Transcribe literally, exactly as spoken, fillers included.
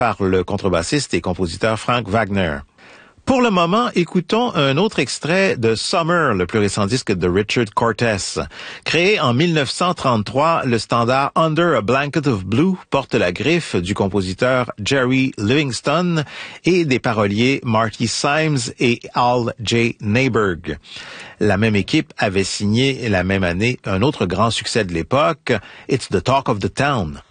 par le contrebassiste et compositeur Frank Wagner. Pour le moment, écoutons un autre extrait de Summer, le plus récent disque de Richard Cortez. Créé en mille neuf cent trente-trois, le standard Under a Blanket of Blue porte la griffe du compositeur Jerry Livingston et des paroliers Marty Symes et Al J. Neiberg. La même équipe avait signé la même année un autre grand succès de l'époque, It's the Talk of the Town.